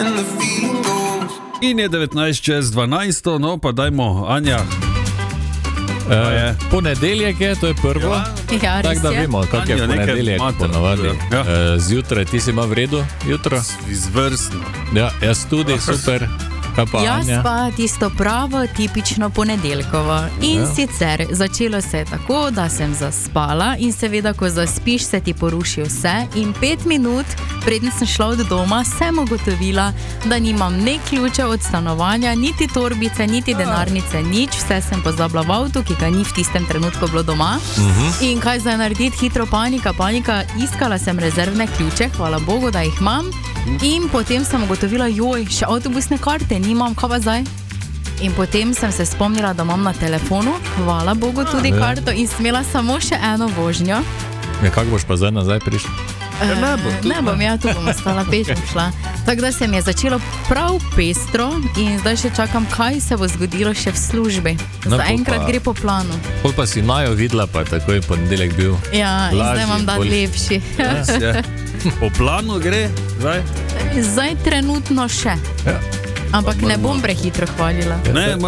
In je 19:12, no pa dajmo, Anja. Ponedeljek je, to je prvo. Ja, tako da vemo, kak je ponedeljek ponavadi. Zjutraj, ti si ima v redu jutro? Izvrstno. Ja, jaz tudi, super. Jaz pa tisto pravo, tipično ponedeljkovo. In sicer začelo se je tako, da sem zaspala in seveda, ko zaspiš, se ti poruši vse. In 5 minut, preden sem šla od doma, sem ugotovila, da nimam ne ključa od stanovanja, niti torbice, niti denarnice, nič. Vse sem pozabila v avtu, ki ga ni v tistem trenutku bilo doma. In kaj zdaj narediti? Hitro panika. Iskala sem rezervne ključe, hvala Bogu, da jih imam. In potem sem ugotovila, še avtobusne karte nimam, kaj pa zdaj? In potem sem se spomnila, da imam na telefonu, hvala Bogu, tudi karto in smela samo še eno vožnjo. Kako boš pa zdaj nazaj prišla? Ne bom, ja, tu bom ostala, pešem šla. Tako da se mi je začelo prav pestro in zdaj še čakam, kaj se bo zgodilo še v službi. Zaenkrat gre po planu. Pol pa si Majo videla, pa tako je ponedeljek bil. Ja, in zdaj imam dati lepši. Po planu gre zdaj? Zdaj trenutno še. Ampak ne bom prehitro hvalila. Ne,